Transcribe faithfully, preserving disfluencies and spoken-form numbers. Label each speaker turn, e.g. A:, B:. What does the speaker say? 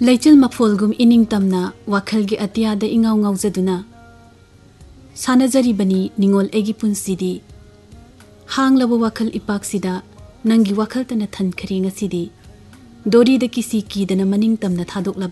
A: Leichil mapfolgum ining tamna wakhalgi atiyada ingaw ngawjaduna sanajari bani ningol egi punsidi hanglaba wakhal ipaksida nangi wakhal tana than khari ngasidi dori da kisi ki dana maning tamna thadok